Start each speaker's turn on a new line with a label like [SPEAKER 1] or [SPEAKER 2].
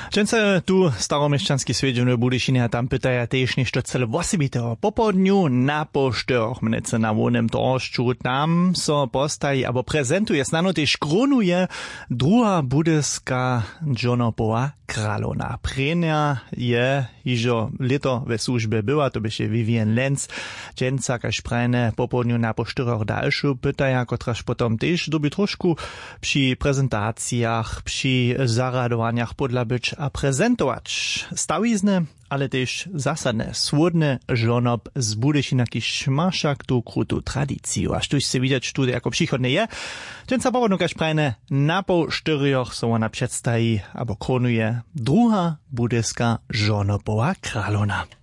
[SPEAKER 1] Dżęce tu staromieszczanski swiedziony Budyšiny a tam pytaja też nieszto cele wosibitego popodniu na posztych mnece na wonem torszczu. Tam so postaji abo prezentuje, snano też kronuje druga budyska Dżonopowa kralona. Prenia je iżo lito we służbie była, to by się Vivian Lenz, dżęca kaž prajne popodniu na posztych dalszą pytaja, kotraż potom też doby troszku przy prezentacjach, przy zaradowaniach podla być a prezentować stawizne, ale też zasadne, słodne żonob z Budyšina, kiż ma však tu krutú tradíciu. Až tu się widać tu jako przychodne je. Dżęca popodniu kaž prajne na posztyrych so ona przedstawi, abo kronuje druga budyska Dżonopowa kralona.